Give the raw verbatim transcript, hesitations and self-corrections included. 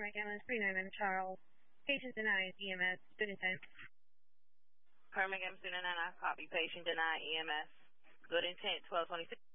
Carmack Ambulance, three nine nine Charles. Patient denied E M S. Good intent. Carmack Ambulance, three nine nine, I copy. Patient denied E M S. Good intent, twelve twenty-six.